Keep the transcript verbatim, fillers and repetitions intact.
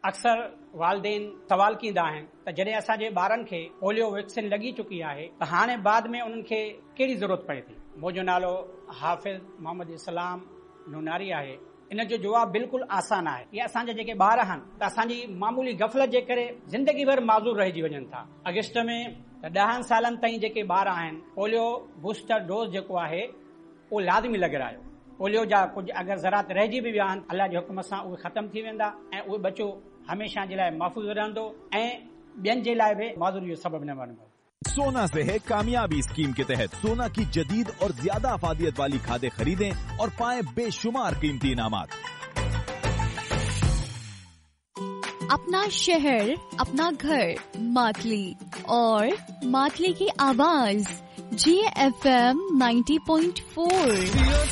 अक्सर वालदेन सवाल कींदा आहिनि त जॾहिं असांजे ॿारनि खे पोलियो वैक्सीन लॻी चुकी आहे त हाणे बाद में उन्हनि खे कहिड़ी ज़रूरत पए थी। मुंहिंजो नालो हाफ़िज़ मोहम्मद इस्लाम नूनारी आहे। इन जो जवाब बिल्कुलु आसान आहे। ये असांजा जेके ॿार आहिनि त असांजी मामूली गफ़लत जे करे ज़िंदगी भर माज़ूर रहिजी वञनि था। अगस्त में त ॾहनि सालनि ताईं जेके ॿार आहिनि पोलियो बूस्टर डोज जेको आहे उहो लाज़मी लॻारायो। पोलियो जा कुझु अगरि ज़रात रहिजी बि विया आहिनि, अल्लाह जे हुक्म सां उहे ख़तम थी वेंदा ऐं उहे बचो हमेशा जे लाइ महफ़ूज़ रहंदो ऐं ॿियनि जे लाइ बि माज़ूरी जो सबब न बणंदो। सोना से है कामयाबी स्कीम के तहत सोना की जदीद और ज्यादा अफादियत वाली खादें खरीदें और पाएं बेशुमार कीमती इनामात। अपना शहर, अपना घर, मातली और मातली की आवाज जी F M ninety point four.